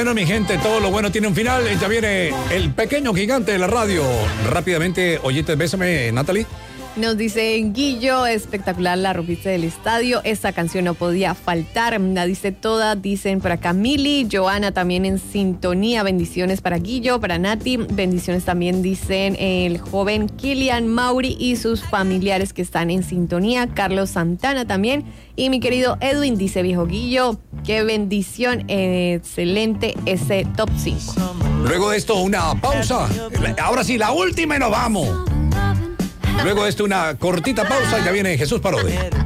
Bueno, mi gente, todo lo bueno tiene un final. Ya viene el pequeño gigante de la radio. Rápidamente, oyentes, bésame, Natalie. Nos dice Guillo, espectacular la rompiste del estadio. Esta canción no podía faltar. La dice toda, dicen por acá Mili. Joana también en sintonía. Bendiciones para Guillo, para Nati. Bendiciones también dicen el joven Kilian Mauri y sus familiares que están en sintonía. Carlos Santana también. Y mi querido Edwin dice, viejo Guillo, qué bendición. Excelente ese top 5. Luego de esto, una pausa. Ahora sí, la última y nos vamos. Luego de esto, una cortita pausa y ya viene Jesús Parodi.